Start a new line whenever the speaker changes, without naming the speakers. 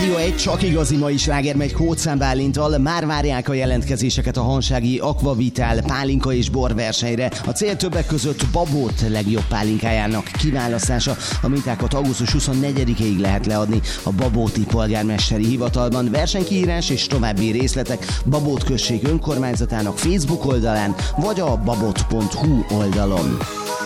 Rádió 1, csak igazi mai sláger megy Kócán Bálintal. Már várják a jelentkezéseket a hansági Aquavitál pálinka és bor versenyre. A cél többek között Babót legjobb pálinkájának kiválasztása. A mintákat augusztus 24-ig lehet leadni a babóti polgármesteri hivatalban. Versenykiírás és további részletek Babót község önkormányzatának Facebook oldalán vagy a babot.hu oldalon.